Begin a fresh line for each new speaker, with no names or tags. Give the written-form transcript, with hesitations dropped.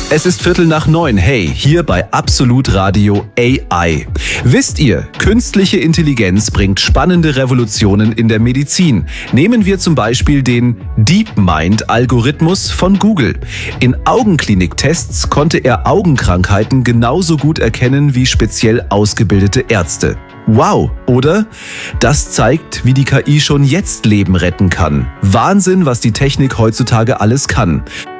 Es ist 8:45. Hey, hier bei Absolut Radio AI. Wisst ihr, künstliche Intelligenz bringt spannende Revolutionen in der Medizin. Nehmen wir zum Beispiel den DeepMind-Algorithmus von Google. In Augenkliniktests konnte er Augenkrankheiten genauso gut erkennen wie speziell ausgebildete Ärzte. Wow, oder? Das zeigt, wie die KI schon jetzt Leben retten kann. Wahnsinn, was die Technik heutzutage alles kann.